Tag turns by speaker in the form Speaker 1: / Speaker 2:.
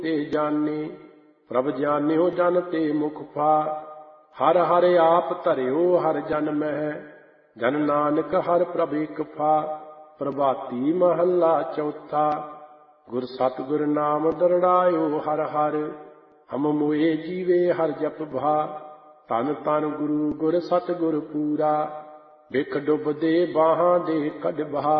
Speaker 1: ते जाने। प्रभ जान्यो जन ते मुख पा। हर हर आप धरियो हर जन मह। जन नानक हर प्रभ एक फा। प्रभाती महला चौथा। गुर सतगुर नाम दरड़ायो हर हर। हम मोए जीवे हर जप भा। तन तन गुरु गुर सतगुर पूरा। बिख डुबदे बाहां दे कढ बहा।